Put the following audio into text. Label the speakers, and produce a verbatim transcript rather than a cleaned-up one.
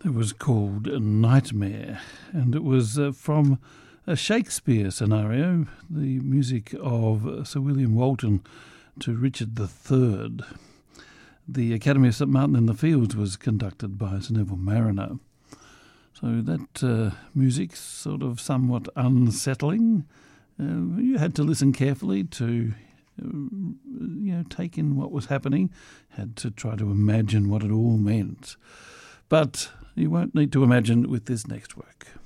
Speaker 1: It was called Nightmare, and it was uh, from a Shakespeare scenario, the music of Sir William Walton to Richard the Third. The Academy of St Martin in the Fields was conducted by Sir Neville Marriner. So that uh, music, sort of somewhat unsettling. Uh, you had to listen carefully to uh, you know, take in what was happening, had to try to imagine what it all meant. But you won't need to imagine with this next work.